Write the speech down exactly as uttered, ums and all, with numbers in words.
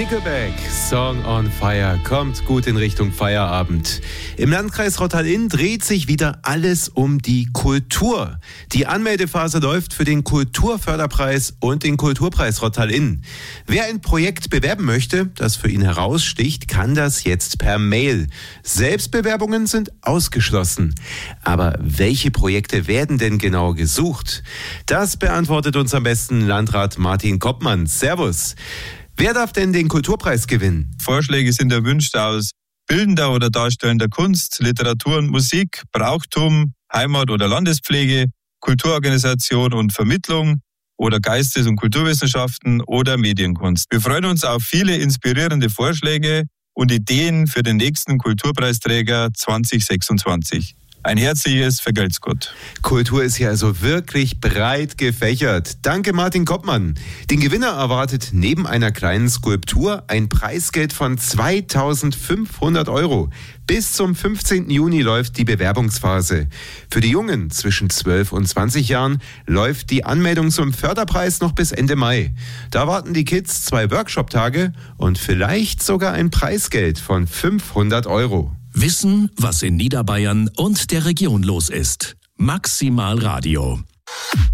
Nickelback, Song on Fire, kommt gut in Richtung Feierabend. Im Landkreis Rottal-Inn dreht sich wieder alles um die Kultur. Die Anmeldephase läuft für den Kulturförderpreis und den Kulturpreis Rottal-Inn. Wer ein Projekt bewerben möchte, das für ihn heraussticht, kann das jetzt per Mail. Selbstbewerbungen sind ausgeschlossen. Aber welche Projekte werden denn genau gesucht? Das beantwortet uns am besten Landrat Martin Koppmann. Servus. Wer darf denn den Kulturpreis gewinnen? Vorschläge sind erwünscht aus bildender oder darstellender Kunst, Literatur und Musik, Brauchtum, Heimat- oder Landespflege, Kulturorganisation und Vermittlung oder Geistes- und Kulturwissenschaften oder Medienkunst. Wir freuen uns auf viele inspirierende Vorschläge und Ideen für den nächsten Kulturpreisträger zwanzig sechsundzwanzig. Ein herzliches Vergelt's Gott. Kultur ist hier also wirklich breit gefächert. Danke Martin Koppmann. Den Gewinner erwartet neben einer kleinen Skulptur ein Preisgeld von zweitausendfünfhundert Euro. Bis zum fünfzehnten Juni läuft die Bewerbungsphase. Für die Jungen zwischen zwölf und zwanzig Jahren läuft die Anmeldung zum Förderpreis noch bis Ende Mai. Da warten die Kids zwei Workshop-Tage und vielleicht sogar ein Preisgeld von fünfhundert Euro. Wissen, was in Niederbayern und der Region los ist. Maximal Radio.